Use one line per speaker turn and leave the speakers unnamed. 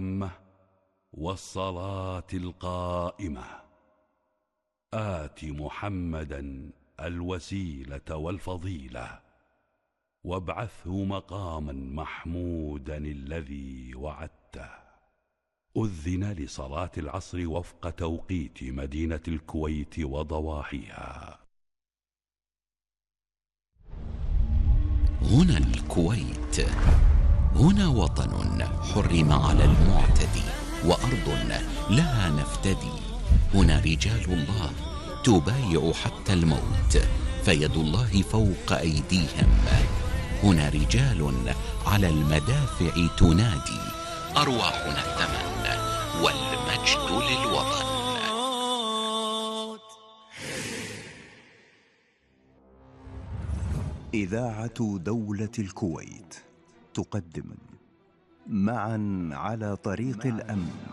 التامة والصلاة القائمة. آت محمدا الوسيلة والفضيلة وابعثه مقاما محمودا الذي وعدته. أذن لصلاة العصر وفق توقيت مدينة الكويت وضواحيها.
هنا الكويت، هنا وطن حرم على المعتدي، وأرض لها نفتدي. هنا رجال الله تبايع حتى الموت، فيد الله فوق أيديهم. هنا رجال على المدافع تنادي، أرواحنا الثمن والمجد للوطن.
إذاعة دولة الكويت تقدم معا على طريق الأمن